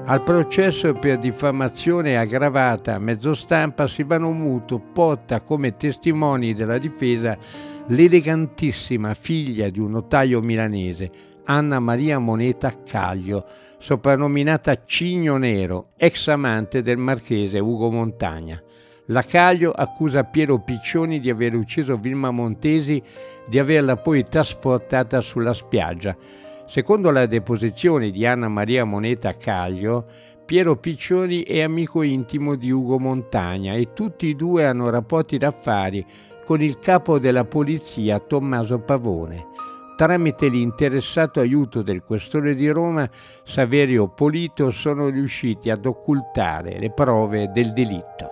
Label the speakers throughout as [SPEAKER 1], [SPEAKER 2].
[SPEAKER 1] Al processo per diffamazione aggravata a mezzo stampa si Muto porta come testimoni della difesa l'elegantissima figlia di un notaio milanese, Anna Maria Moneta Caglio, soprannominata Cigno Nero, ex amante del marchese Ugo Montagna. La Caglio accusa Piero Piccioni di aver ucciso Vilma Montesi, di averla poi trasportata sulla spiaggia. Secondo la deposizione di Anna Maria Moneta Caglio, Piero Piccioni è amico intimo di Ugo Montagna e tutti e due hanno rapporti d'affari con il capo della polizia Tommaso Pavone. Tramite l'interessato aiuto del questore di Roma, Saverio Polito, sono riusciti ad occultare le prove del delitto.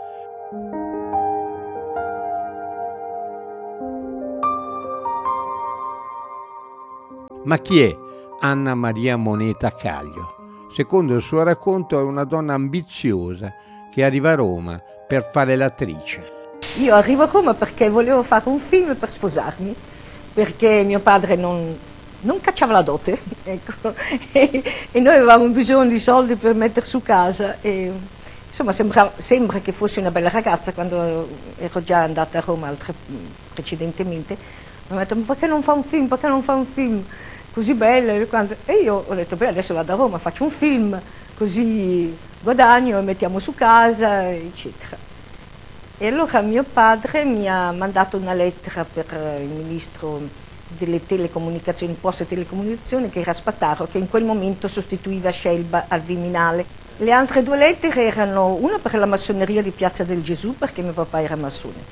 [SPEAKER 1] Ma chi è Anna Maria Moneta Caglio? Secondo il suo racconto è una donna ambiziosa che arriva a Roma per fare l'attrice.
[SPEAKER 2] Io arrivo a Roma perché volevo fare un film per sposarmi, perché mio padre non cacciava la dote, ecco, e noi avevamo bisogno di soldi per mettere su casa. E, insomma, sembra che fossi una bella ragazza quando ero già andata a Roma precedentemente. Mi hanno detto: ma perché non fa un film? Perché non fa un film così bello? E io ho detto: beh, adesso vado a Roma, faccio un film, così guadagno e mettiamo su casa, eccetera. E allora mio padre mi ha mandato una lettera per il ministro delle telecomunicazioni, poste e telecomunicazioni, che era Spataro, che in quel momento sostituiva Scelba al Viminale. Le altre due lettere erano una per la massoneria di Piazza del Gesù, perché mio papà era massone.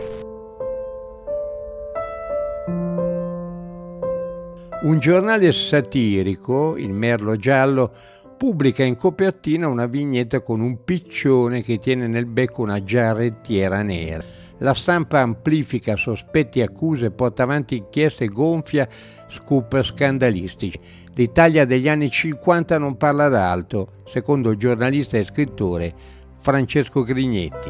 [SPEAKER 1] Un giornale satirico, il Merlo Giallo, pubblica in copertina una vignetta con un piccione che tiene nel becco una giarrettiera nera. La stampa amplifica sospetti e accuse, porta avanti inchieste, gonfia scoop scandalistici. L'Italia degli anni 50 non parla d'altro, secondo il giornalista e scrittore Francesco Grignetti.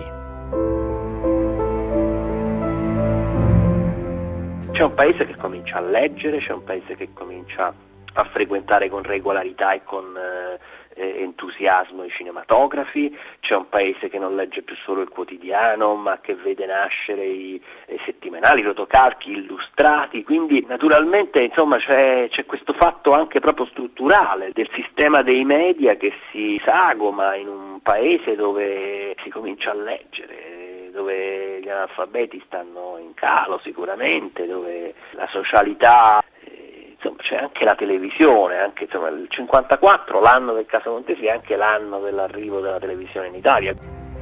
[SPEAKER 3] C'è un paese che comincia a leggere, c'è un paese che comincia a frequentare con regolarità e con entusiasmo i cinematografi, c'è un paese che non legge più solo il quotidiano ma che vede nascere i settimanali, i rotocalchi illustrati, quindi naturalmente insomma c'è questo fatto anche proprio strutturale del sistema dei media che si sagoma in un paese dove si comincia a leggere, dove gli analfabeti stanno in calo sicuramente, dove la socialità, insomma c'è anche la televisione, anche insomma il 54, l'anno del caso Montesi, è anche l'anno dell'arrivo della televisione in Italia.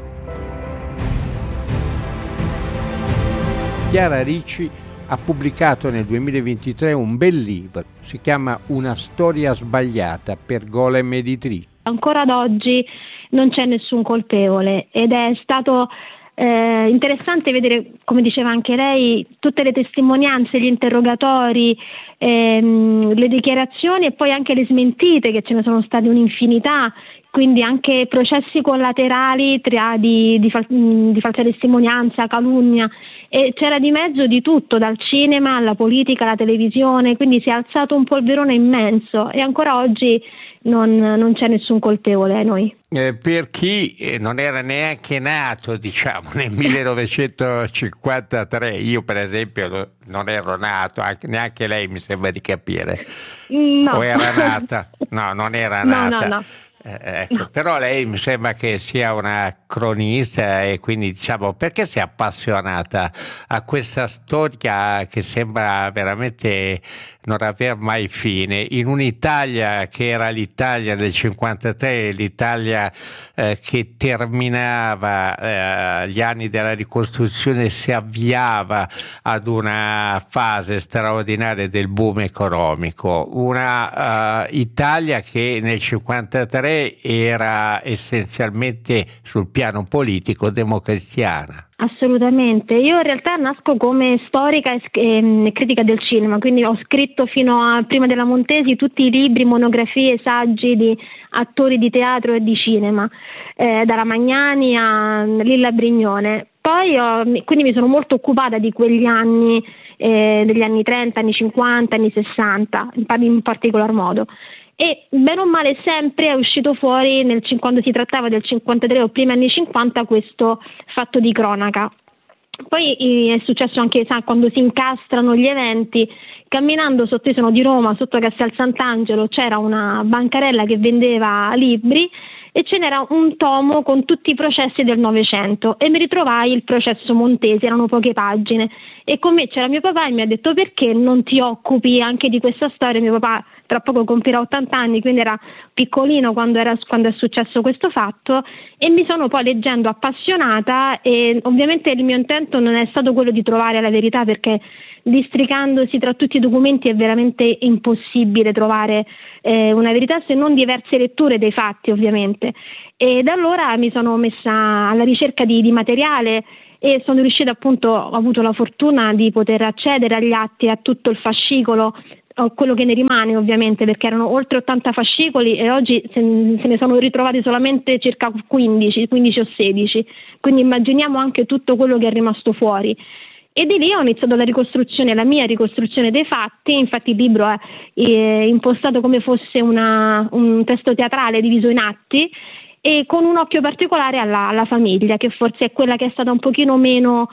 [SPEAKER 1] Chiara Ricci ha pubblicato nel 2023 un bel libro, si chiama Una storia sbagliata, per Golem Editrice.
[SPEAKER 4] Ancora ad oggi non c'è nessun colpevole ed è stato interessante vedere, come diceva anche lei, tutte le testimonianze, gli interrogatori, le dichiarazioni e poi anche le smentite, che ce ne sono state un'infinità, quindi anche processi collaterali di falsa testimonianza, calunnia, e c'era di mezzo di tutto, dal cinema alla politica alla televisione, quindi si è alzato un polverone immenso e ancora oggi non c'è nessun colpevole a noi.
[SPEAKER 1] Per chi non era neanche nato, diciamo, nel 1953, io per esempio non ero nato, neanche lei mi sembra di capire.
[SPEAKER 4] No.
[SPEAKER 1] O era nata? No, non era nata.
[SPEAKER 4] No.
[SPEAKER 1] Ecco, però lei mi sembra che sia una cronista e quindi diciamo, perché si è appassionata a questa storia che sembra veramente non aver mai fine, in un'Italia che era l'Italia del 53, l'Italia che terminava gli anni della ricostruzione, si avviava ad una fase straordinaria del boom economico, una Italia che nel 53 era essenzialmente sul piano politico democristiana.
[SPEAKER 4] Assolutamente, io in realtà nasco come storica e critica del cinema, quindi ho scritto fino a prima della Montesi tutti i libri, monografie, saggi di attori di teatro e di cinema, dalla Magnani a Lilla Brignone. Poi quindi mi sono molto occupata di quegli anni, degli anni 30, anni 50, anni 60, in particolar modo. e bene o male sempre è uscito fuori quando si trattava del 53 o primi anni 50 questo fatto di cronaca. Poi è successo anche quando si incastrano gli eventi, camminando sotto, io sono di Roma, sotto Castel Sant'Angelo c'era una bancarella che vendeva libri e ce n'era un tomo con tutti i processi del Novecento e mi ritrovai il processo Montesi, erano poche pagine e con me c'era mio papà e mi ha detto: perché non ti occupi anche di questa storia? Mio papà tra poco compirà 80 anni, quindi era piccolino quando è successo questo fatto, e mi sono poi leggendo appassionata, e ovviamente il mio intento non è stato quello di trovare la verità, perché districandosi tra tutti i documenti è veramente impossibile trovare una verità, se non diverse letture dei fatti ovviamente. E da allora mi sono messa alla ricerca di materiale e sono riuscita, appunto, ho avuto la fortuna di poter accedere agli atti, a tutto il fascicolo, quello che ne rimane ovviamente, perché erano oltre 80 fascicoli e oggi se ne sono ritrovati solamente circa 15 o 16, quindi immaginiamo anche tutto quello che è rimasto fuori. E di lì ho iniziato la mia ricostruzione dei fatti. Infatti il libro è impostato come fosse un testo teatrale diviso in atti, e con un occhio particolare alla famiglia, che forse è quella che è stata un pochino meno,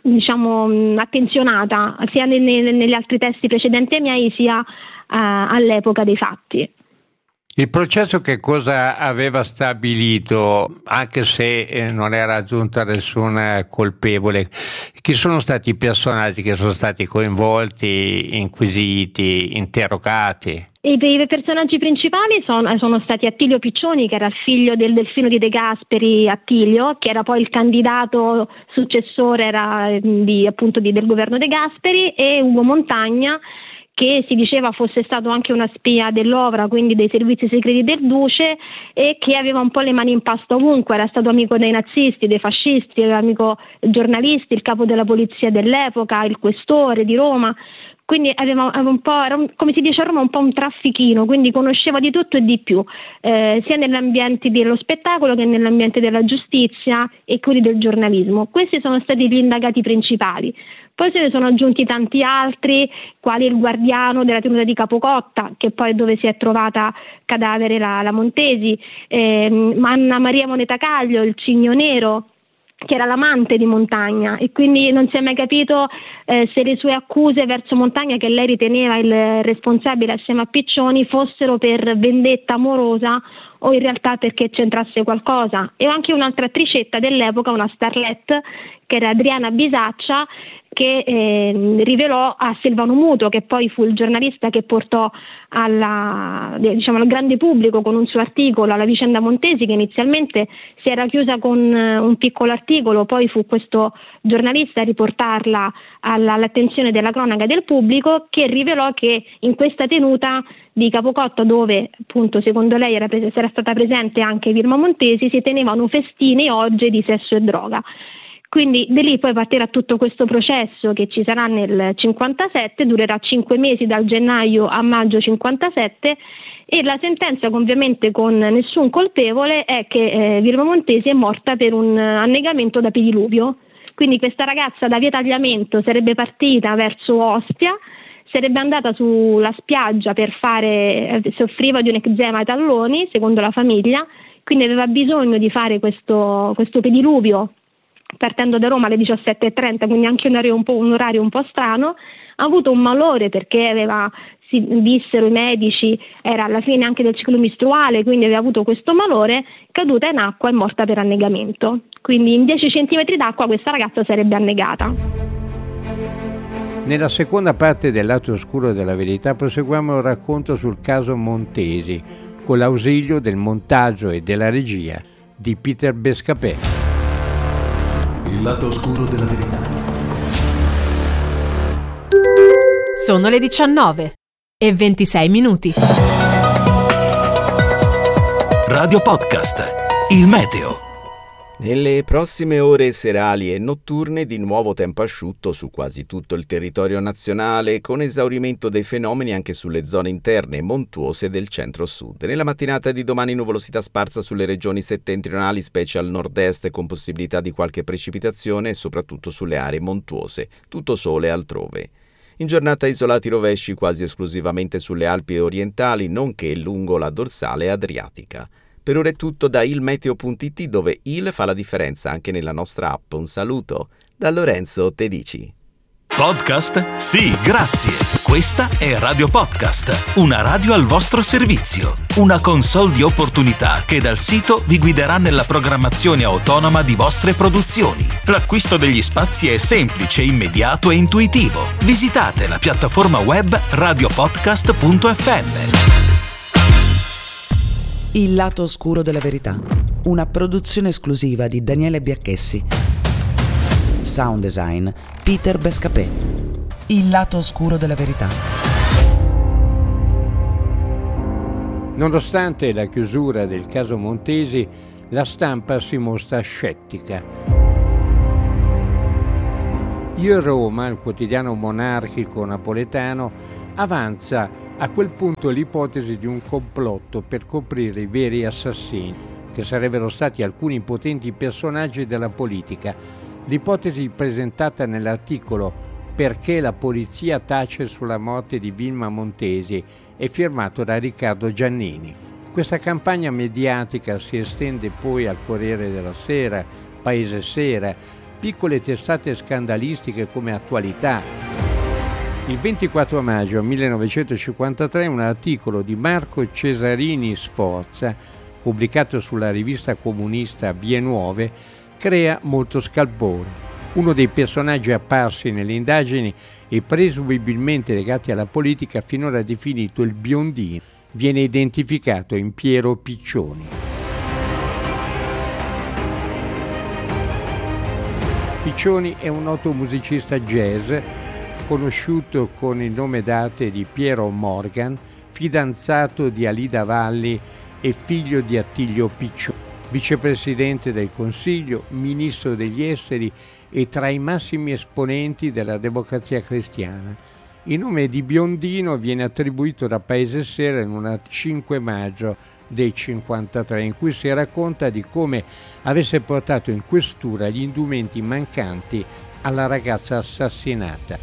[SPEAKER 4] attenzionata sia negli altri testi precedenti ai miei, sia all'epoca dei fatti.
[SPEAKER 1] Il processo che cosa aveva stabilito, anche se non era aggiunta nessun colpevole? Chi sono stati i personaggi che sono stati coinvolti, inquisiti, interrogati?
[SPEAKER 4] I personaggi principali sono stati Attilio Piccioni, che era il figlio del delfino di De Gasperi, Attilio, che era poi il candidato successore del governo De Gasperi, e Ugo Montagna, che si diceva fosse stato anche una spia dell'Ovra, quindi dei servizi segreti del Duce, e che aveva un po' le mani in pasta ovunque, era stato amico dei nazisti, dei fascisti, era amico dei giornalisti, il capo della polizia dell'epoca, il questore di Roma. Quindi aveva un po', come si dice a Roma, un po' un traffichino, quindi conosceva di tutto e di più, sia nell'ambiente dello spettacolo che nell'ambiente della giustizia e quelli del giornalismo. Questi sono stati gli indagati principali. Poi se ne sono aggiunti tanti altri, quali il guardiano della tenuta di Capocotta, che poi è dove si è trovata cadavere la Montesi, Anna Maria Monetacaglio, il Cigno Nero, che era l'amante di Montagna, e quindi non si è mai capito se le sue accuse verso Montagna, che lei riteneva il responsabile assieme a Piccioni, fossero per vendetta amorosa o in realtà perché c'entrasse qualcosa. E anche un'altra attricetta dell'epoca, una starlet, che era Adriana Bisaccia, che rivelò a Silvano Muto, che poi fu il giornalista che portò al grande pubblico con un suo articolo alla vicenda Montesi, che inizialmente si era chiusa con un piccolo articolo, poi fu questo giornalista a riportarla all'attenzione della cronaca del pubblico, che rivelò che in questa tenuta di Capocotta, dove appunto secondo lei era stata presente anche Vilma Montesi, si tenevano festini e orge di sesso e droga. Quindi di lì poi partirà tutto questo processo, che ci sarà nel 57, durerà 5 mesi, dal gennaio a maggio 57, e la sentenza, ovviamente con nessun colpevole, è che Vilma Montesi è morta per un annegamento da pediluvio. Quindi questa ragazza da via Tagliamento sarebbe partita verso Ostia, sarebbe andata sulla spiaggia per soffriva di un eczema ai talloni, secondo la famiglia, quindi aveva bisogno di fare questo pediluvio partendo da Roma alle 17:30, quindi anche un orario un po' strano. Ha avuto un malore perché dissero i medici, era alla fine anche del ciclo mestruale, quindi aveva avuto questo malore, caduta in acqua e morta per annegamento. Quindi in 10 centimetri d'acqua questa ragazza sarebbe annegata.
[SPEAKER 1] Nella seconda parte del lato oscuro della verità proseguiamo il racconto sul caso Montesi, con l'ausilio del montaggio e della regia di Peter Bescapè.
[SPEAKER 5] Il lato oscuro della verità.
[SPEAKER 6] Sono le 19:26.
[SPEAKER 5] Radio Podcast, il meteo.
[SPEAKER 7] Nelle prossime ore serali e notturne di nuovo tempo asciutto su quasi tutto il territorio nazionale, con esaurimento dei fenomeni anche sulle zone interne montuose del centro-sud. Nella mattinata di domani nuvolosità sparsa sulle regioni settentrionali, specie al nord-est, con possibilità di qualche precipitazione e soprattutto sulle aree montuose. Tutto sole altrove. In giornata isolati rovesci quasi esclusivamente sulle Alpi orientali, nonché lungo la dorsale adriatica. Per ora è tutto da ilmeteo.it, dove il fa la differenza anche nella nostra app. Un saluto da Lorenzo Tedici.
[SPEAKER 5] Podcast? Sì, grazie. Questa è Radio Podcast, una radio al vostro servizio. Una console di opportunità che dal sito vi guiderà nella programmazione autonoma di vostre produzioni. L'acquisto degli spazi è semplice, immediato e intuitivo. Visitate la piattaforma web radiopodcast.fm.
[SPEAKER 8] Il lato oscuro della verità. Una produzione esclusiva di Daniele Biacchessi. Sound design Peter Bescapè. Il lato oscuro della verità.
[SPEAKER 1] Nonostante la chiusura del caso Montesi, la stampa si mostra scettica. Io Roma, il quotidiano monarchico napoletano, avanza a quel punto l'ipotesi di un complotto per coprire i veri assassini, che sarebbero stati alcuni potenti personaggi della politica. L'ipotesi presentata nell'articolo "Perché la polizia tace sulla morte di Vilma Montesi" è firmato da Riccardo Giannini. Questa campagna mediatica si estende poi al Corriere della Sera, Paese Sera, piccole testate scandalistiche come Attualità. Il 24 maggio 1953 un articolo di Marco Cesarini Sforza, pubblicato sulla rivista comunista Vie Nuove, crea molto scalpore. Uno dei personaggi apparsi nelle indagini e presumibilmente legati alla politica, finora definito il biondino, viene identificato in Piero Piccioni. Piccioni è un noto musicista jazz, conosciuto con il nome d'arte di Piero Morgan, fidanzato di Alida Valli e figlio di Attilio Piccioni, vicepresidente del Consiglio, ministro degli esteri e tra i massimi esponenti della Democrazia Cristiana. Il nome di biondino viene attribuito da Paese Sera in una 5 maggio del 53, in cui si racconta di come avesse portato in questura gli indumenti mancanti alla ragazza assassinata.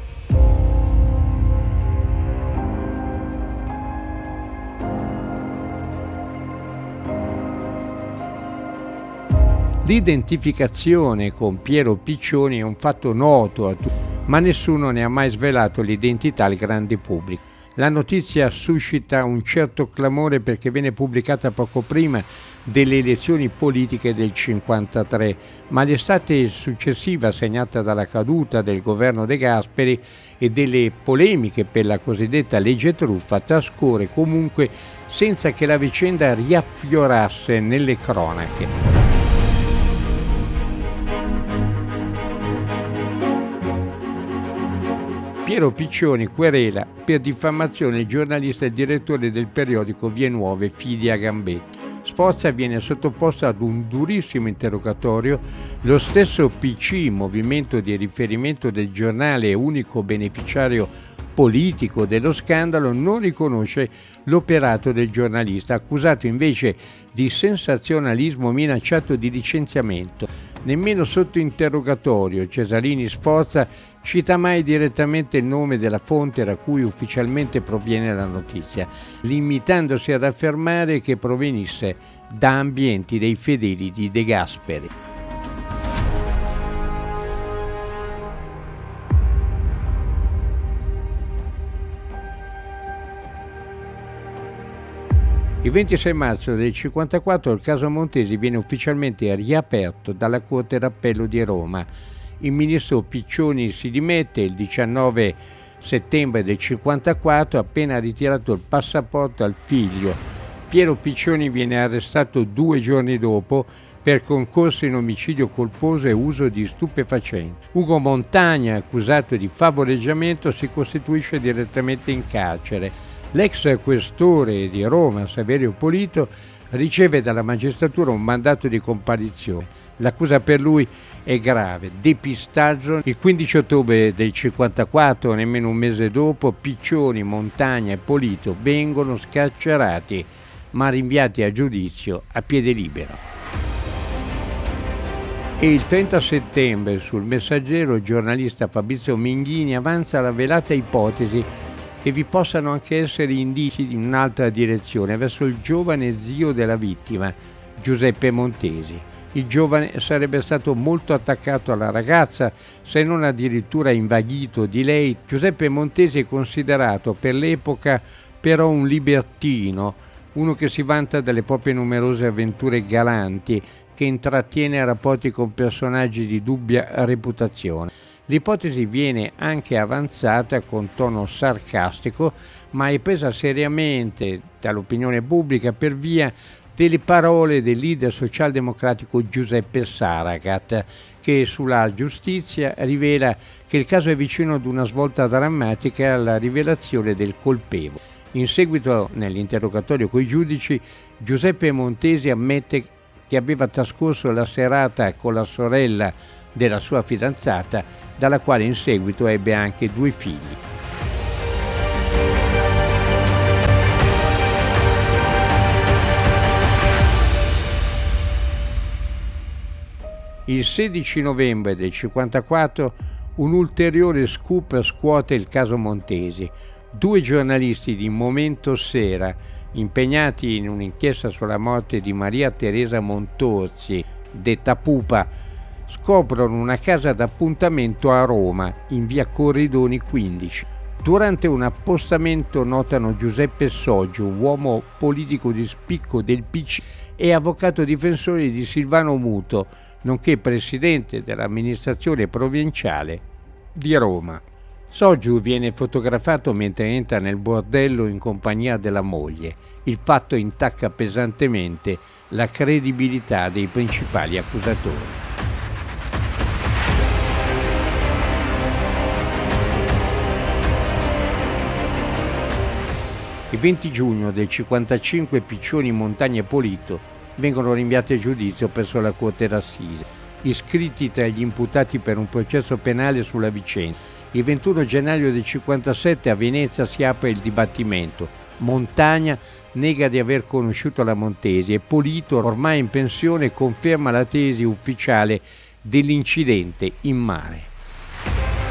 [SPEAKER 1] L'identificazione con Piero Piccioni è un fatto noto a tutti, ma nessuno ne ha mai svelato l'identità al grande pubblico. La notizia suscita un certo clamore perché viene pubblicata poco prima delle elezioni politiche del 53, ma l'estate successiva, segnata dalla caduta del governo De Gasperi e delle polemiche per la cosiddetta legge truffa, trascorre comunque senza che la vicenda riaffiorasse nelle cronache. Piero Piccioni querela per diffamazione il giornalista e il direttore del periodico Vie Nuove, Fidia Gambetti. Sforza viene sottoposto ad un durissimo interrogatorio. Lo stesso PC, movimento di riferimento del giornale e unico beneficiario politico dello scandalo, non riconosce l'operato del giornalista, accusato invece di sensazionalismo, minacciato di licenziamento. Nemmeno sotto interrogatorio Cesarini Sforza cita mai direttamente il nome della fonte da cui ufficialmente proviene la notizia, limitandosi ad affermare che provenisse da ambienti dei fedeli di De Gasperi. Il 26 marzo del 1954 il caso Montesi viene ufficialmente riaperto dalla Corte d'Appello di Roma. Il ministro Piccioni si dimette il 19 settembre del 1954, appena ritirato il passaporto al figlio. Piero Piccioni viene arrestato 2 giorni dopo per concorso in omicidio colposo e uso di stupefacenti. Ugo Montagna, accusato di favoreggiamento, si costituisce direttamente in carcere. L'ex questore di Roma, Saverio Polito, riceve dalla magistratura un mandato di comparizione. L'accusa per lui è grave: depistaggio. Il 15 ottobre del 1954, nemmeno un mese dopo, Piccioni, Montagna e Polito vengono scarcerati, ma rinviati a giudizio a piede libero. E il 30 settembre sul Messaggero il giornalista Fabrizio Minghini avanza la velata ipotesi che vi possano anche essere indizi in un'altra direzione, verso il giovane zio della vittima, Giuseppe Montesi. Il giovane sarebbe stato molto attaccato alla ragazza, se non addirittura invaghito di lei. Giuseppe Montesi è considerato per l'epoca però un libertino, uno che si vanta delle proprie numerose avventure galanti, che intrattiene rapporti con personaggi di dubbia reputazione. L'ipotesi viene anche avanzata con tono sarcastico, ma è presa seriamente dall'opinione pubblica per via delle parole del leader socialdemocratico Giuseppe Saragat, che sulla giustizia rivela che il caso è vicino ad una svolta drammatica alla rivelazione del colpevole. In seguito, nell'interrogatorio coi giudici, Giuseppe Montesi ammette che aveva trascorso la serata con la sorella della sua fidanzata, dalla quale in seguito ebbe anche 2 figli. Il 16 novembre del 1954 un ulteriore scoop scuote il caso Montesi. 2 giornalisti di Momento Sera, impegnati in un'inchiesta sulla morte di Maria Teresa Montozzi, detta Pupa, scoprono una casa d'appuntamento a Roma, in via Corridoni 15. Durante un appostamento notano Giuseppe Soggio, uomo politico di spicco del PC e avvocato difensore di Silvano Muto, nonché presidente dell'amministrazione provinciale di Roma. Soggio viene fotografato mentre entra nel bordello in compagnia della moglie. Il fatto intacca pesantemente la credibilità dei principali accusatori. Il 20 giugno del 1955 Piccioni, Montagna e Polito vengono rinviati a giudizio presso la Corte d'Assise, iscritti tra gli imputati per un processo penale sulla vicenda. Il 21 gennaio del 1957 a Venezia si apre il dibattimento. Montagna nega di aver conosciuto la Montesi e Polito, ormai in pensione, conferma la tesi ufficiale dell'incidente in mare.